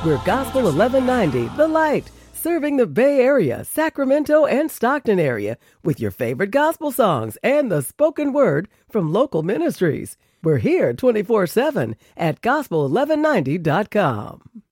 We're Gospel 1190, The Light, serving the Bay Area, Sacramento, and Stockton area with your favorite gospel songs and the spoken word from local ministries. We're here 24/7 at gospel1190.com.